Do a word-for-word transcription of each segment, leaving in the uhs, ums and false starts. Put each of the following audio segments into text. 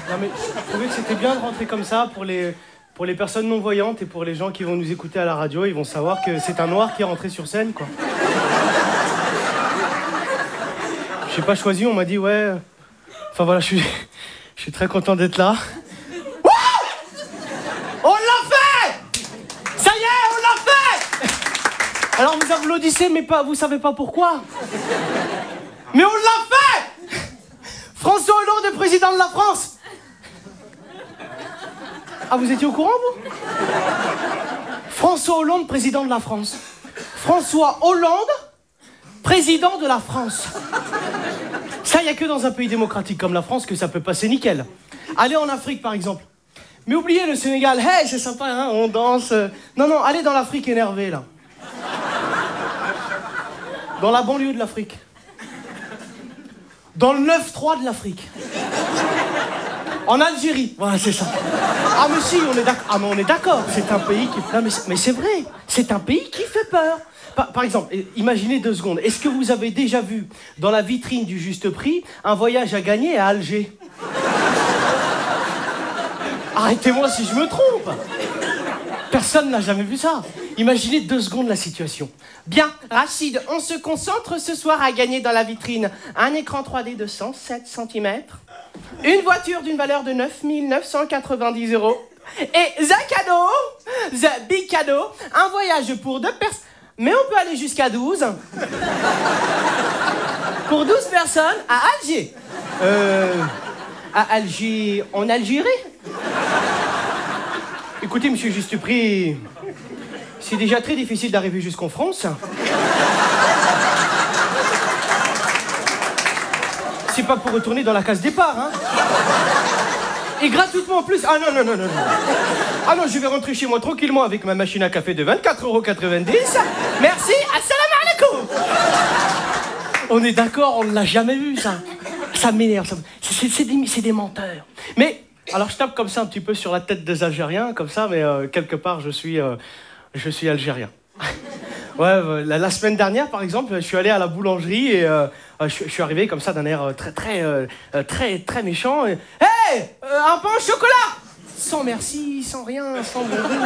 Non mais je trouvais que c'était bien de rentrer comme ça pour les, pour les personnes non-voyantes et pour les gens qui vont nous écouter à la radio, ils vont savoir que c'est un noir qui est rentré sur scène, quoi. Je sais pas choisi, on m'a dit ouais... Enfin voilà, je suis, je suis très content d'être là. Wouh! On l'a fait! Ça y est, on l'a fait! Alors vous applaudissez, mais pas, vous savez pas pourquoi? Mais on l'a fait! François Hollande est président de la France! Ah, vous étiez au courant, vous? François Hollande, président de la France. François Hollande, président de la France. Ça, il n'y a que dans un pays démocratique comme la France que ça peut passer nickel. Allez en Afrique, par exemple. Mais oubliez le Sénégal. Hey, c'est sympa, hein, on danse. Non, non, allez dans l'Afrique énervée, là. Dans la banlieue de l'Afrique. Dans le neuf trois de l'Afrique. En Algérie. Voilà, c'est ça. Ah, mais si, on est d'accord. Ah, mais on est d'accord. C'est un pays qui... Non, mais c'est, mais c'est vrai. C'est un pays qui fait peur. Par, par exemple, imaginez deux secondes. Est-ce que vous avez déjà vu, dans la vitrine du Juste Prix, un voyage à gagner à Alger? Arrêtez-moi si je me trompe. Personne n'a jamais vu ça. Imaginez deux secondes la situation. Bien, Rachid, on se concentre ce soir à gagner dans la vitrine un écran trois D de cent sept centimètres, une voiture d'une valeur de neuf mille neuf cent quatre-vingt-dix euros et the cadeau, the big cadeau, un voyage pour deux personnes. Mais on peut aller jusqu'à douze. Pour douze personnes à Alger. Euh... À Alger... En Algérie? Écoutez, monsieur Juste Prix... C'est déjà très difficile d'arriver jusqu'en France. C'est pas pour retourner dans la case départ, hein. Et gratuitement en plus. Ah non, non, non, non, non. Ah non, je vais rentrer chez moi tranquillement avec ma machine à café de vingt-quatre euros quatre-vingt-dix. Merci, assalamu alaikum. On est d'accord, on ne l'a jamais vu, ça. Ça m'énerve. Ça... C'est, c'est, des, c'est des menteurs. Mais, alors je tape comme ça un petit peu sur la tête des Algériens, comme ça, mais euh, quelque part, je suis, euh, je suis algérien. Ouais, euh, la, la semaine dernière, par exemple, je suis allé à la boulangerie et euh, je, je suis arrivé comme ça d'un air très, très, euh, très, très méchant. Et, hey, euh, un pain au chocolat! Sans merci, sans rien, sans bonjour.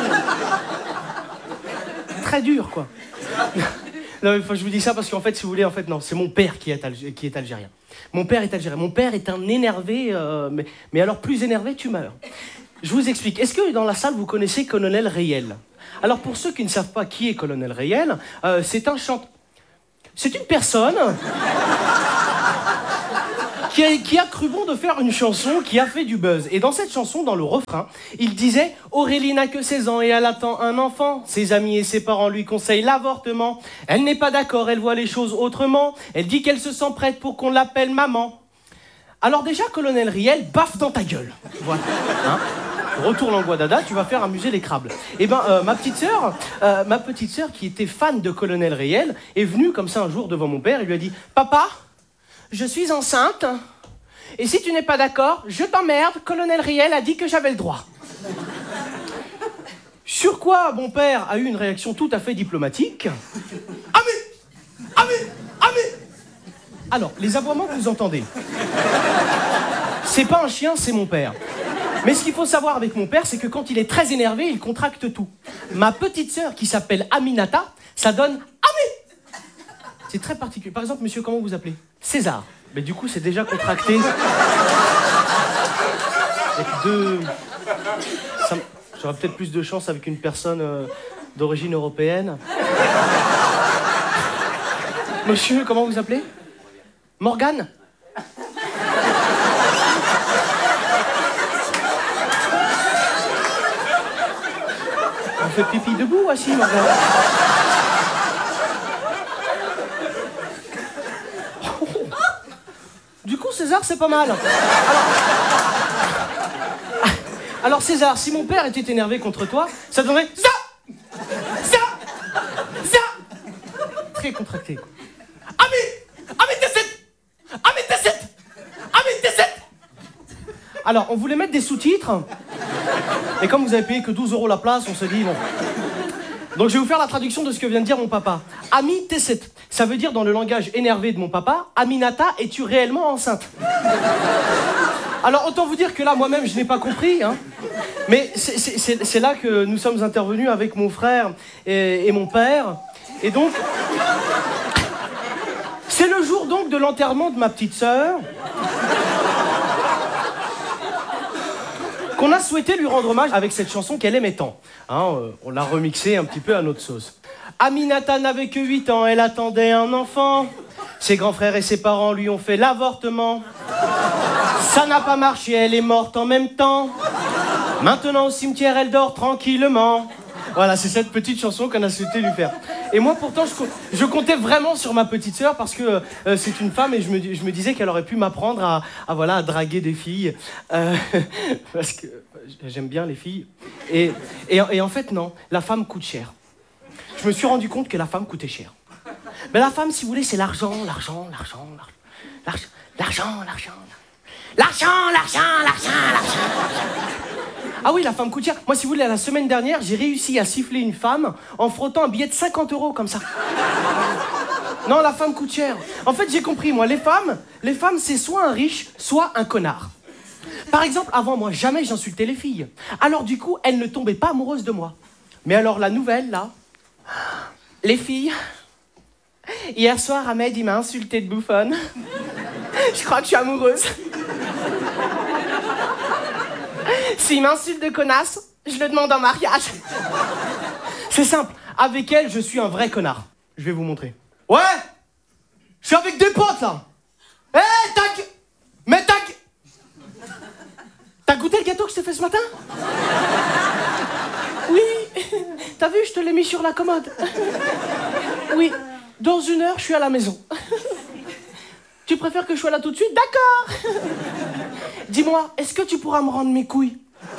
Très dur, quoi. Non, mais je vous dis ça parce qu'en fait, si vous voulez, en fait, non, c'est mon père qui est, alg- qui est algérien. Mon père est algérien. Mon père est un énervé, euh, mais, mais alors plus énervé, tu meurs. Je vous explique. Est-ce que dans la salle, vous connaissez Colonel Reyel? Alors, pour ceux qui ne savent pas qui est Colonel Reyel, euh, c'est un chanteur... C'est une personne qui a, qui a cru bon de faire une chanson qui a fait du buzz. Et dans cette chanson, dans le refrain, il disait « Aurélie n'a que seize ans et elle attend un enfant. Ses amis et ses parents lui conseillent l'avortement. Elle n'est pas d'accord, elle voit les choses autrement. Elle dit qu'elle se sent prête pour qu'on l'appelle maman. » Alors déjà, Colonel Reyel, baffe dans ta gueule. Voilà. Hein? Retour l'Anguadada, tu vas faire amuser les crabes. Eh ben, euh, ma petite sœur, euh, ma petite sœur qui était fan de Colonel Reyel, est venue comme ça un jour devant mon père et lui a dit « Papa, je suis enceinte, et si tu n'es pas d'accord, je t'emmerde, Colonel Reyel a dit que j'avais le droit. » Sur quoi mon père a eu une réaction tout à fait diplomatique. « Ah mais Ah mais Ah mais » Alors, les aboiements que vous entendez, c'est pas un chien, c'est mon père. Mais ce qu'il faut savoir avec mon père, c'est que quand il est très énervé, il contracte tout. Ma petite sœur, qui s'appelle Aminata, ça donne Ami. C'est très particulier. Par exemple, monsieur, comment vous appelez? César. Mais du coup, c'est déjà contracté. Avec deux... Ça... J'aurais peut-être plus de chance avec une personne euh, d'origine européenne. Monsieur, comment vous appelez? Morgane? On fait pipi debout ou assis, Morgane? Oh. Du coup, César, c'est pas mal. Alors... Alors, César, si mon père était énervé contre toi, ça donnerait... Ça Ça Ça Très contracté. Ami Ami T sept Ami T sept Ami T sept Alors, on voulait mettre des sous-titres. Et comme vous avez payé que douze euros la place, on s'est dit, bon... Donc je vais vous faire la traduction de ce que vient de dire mon papa. Ami T sept, ça veut dire dans le langage énervé de mon papa, Aminata, es-tu réellement enceinte? Alors, autant vous dire que là, moi-même, je n'ai pas compris, hein. Mais c'est, c'est, c'est, c'est là que nous sommes intervenus avec mon frère et, et mon père. Et donc... C'est le jour, donc, de l'enterrement de ma petite sœur. Qu'on a souhaité lui rendre hommage avec cette chanson qu'elle aimait tant. Hein, euh, on l'a remixée un petit peu à notre sauce. Aminata n'avait que huit ans, elle attendait un enfant. Ses grands frères et ses parents lui ont fait l'avortement. Ça n'a pas marché, elle est morte en même temps. Maintenant au cimetière, elle dort tranquillement. Voilà, c'est cette petite chanson qu'on a souhaité lui faire. Et moi, pourtant, je, je comptais vraiment sur ma petite sœur parce que euh, c'est une femme et je me, je me disais qu'elle aurait pu m'apprendre à, à, voilà, à draguer des filles. Euh, parce que j'aime bien les filles. Et, et, et en fait, non, la femme coûte cher. Je me suis rendu compte que la femme coûtait cher. Mais la femme, si vous voulez, c'est l'argent, l'argent, l'argent, l'argent, l'argent, l'argent, l'argent, l'argent, l'argent, l'argent. Ah oui, la femme coûte cher. Moi, si vous voulez, la semaine dernière, j'ai réussi à siffler une femme en frottant un billet de cinquante euros comme ça. Non, la femme coûte cher. En fait, j'ai compris, moi, les femmes, les femmes, c'est soit un riche, soit un connard. Par exemple, avant moi, jamais j'insultais les filles. Alors du coup, elles ne tombaient pas amoureuses de moi. Mais alors, la nouvelle, là... Les filles... Hier soir, Ahmed, il m'a insulté de bouffonne. Je crois que je suis amoureuse. S'il m'insulte de connasse, je le demande en mariage. C'est simple. Avec elle, je suis un vrai connard. Je vais vous montrer. Ouais. Je suis avec des potes, là. Hé, hey, tac. Mais tac. T'as goûté le gâteau que je t'ai fait ce matin? Oui. T'as vu, je te l'ai mis sur la commode. Oui. Dans une heure, je suis à la maison. Tu préfères que je sois là tout de suite? D'accord. Dis-moi, est-ce que tu pourras me rendre mes couilles?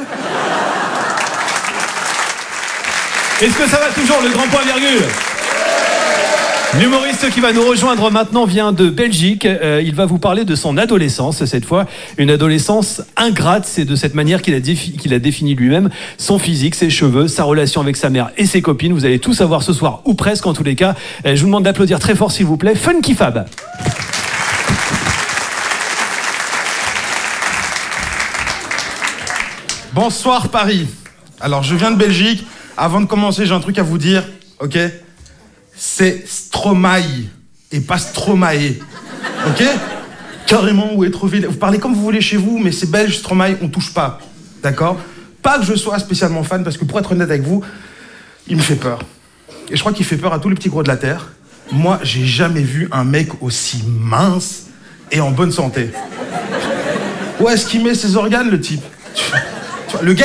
Est-ce que ça va toujours, le grand point virgule? L'humoriste qui va nous rejoindre maintenant vient de Belgique. Euh, il va vous parler de son adolescence, cette fois. Une adolescence ingrate. C'est de cette manière qu'il a, défi- qu'il a défini lui-même son physique, ses cheveux, sa relation avec sa mère et ses copines. Vous allez tout savoir ce soir, ou presque en tous les cas. Euh, je vous demande d'applaudir très fort, s'il vous plaît. Funky Fab. Bonsoir Paris. Alors je viens de Belgique. Avant de commencer, j'ai un truc à vous dire, ok? C'est Stromae et pas Stromae, ok? Carrément, où est trouvé. Vous parlez comme vous voulez chez vous, mais c'est belge, Stromae, on touche pas, d'accord? Pas que je sois spécialement fan, parce que pour être honnête avec vous, il me fait peur. Et je crois qu'il fait peur à tous les petits gros de la terre. Moi, j'ai jamais vu un mec aussi mince et en bonne santé. Où est-ce qu'il met ses organes, le type? Tu vois, le gars